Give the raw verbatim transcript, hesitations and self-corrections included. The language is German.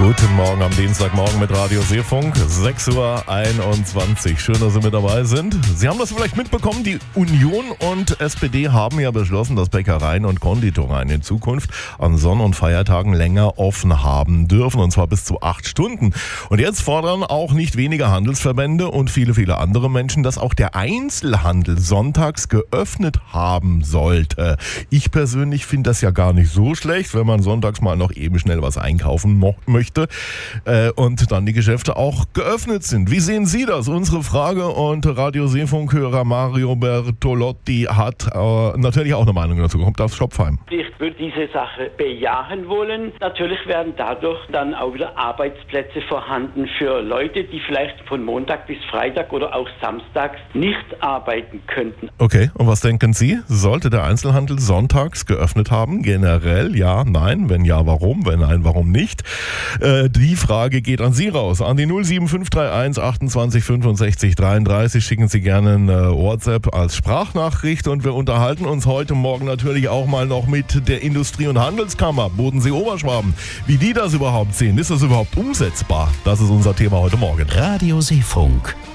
Guten Morgen am Dienstagmorgen mit Radio Seefunk, sechs Uhr einundzwanzig. Schön, dass Sie mit dabei sind. Sie haben das vielleicht mitbekommen, die Union und S P D haben ja beschlossen, dass Bäckereien und Konditoreien in Zukunft an Sonn- und Feiertagen länger offen haben dürfen, und zwar bis zu acht Stunden. Und jetzt fordern auch nicht wenige Handelsverbände und viele, viele andere Menschen, dass auch der Einzelhandel sonntags geöffnet haben sollte. Ich persönlich finde das ja gar nicht so schlecht, wenn man sonntags mal noch eben schnell was einkaufen mo- möchte. Äh, und dann die Geschäfte auch geöffnet sind. Wie sehen Sie das? Unsere Frage, und Radio Seefunkhörer Mario Bertolotti hat äh, natürlich auch eine Meinung dazu. Kommt aus Schopfheim. Ich würde diese Sache bejahen wollen. Natürlich werden dadurch dann auch wieder Arbeitsplätze vorhanden für Leute, die vielleicht von Montag bis Freitag oder auch samstags nicht arbeiten könnten. Okay, und was denken Sie? Sollte der Einzelhandel sonntags geöffnet haben? Generell ja, nein? Wenn ja, warum? Wenn nein, warum nicht? Äh, die Frage geht an Sie raus. An die null sieben fünf drei eins achtundzwanzig fünfundsechzig dreiunddreißig schicken Sie gerne eine WhatsApp als Sprachnachricht, und wir unterhalten uns heute Morgen natürlich auch mal noch mit der Industrie- und Handelskammer Bodensee-Oberschwaben. Wie die das überhaupt sehen, ist das überhaupt umsetzbar? Das ist unser Thema heute Morgen. Radio Seefunk,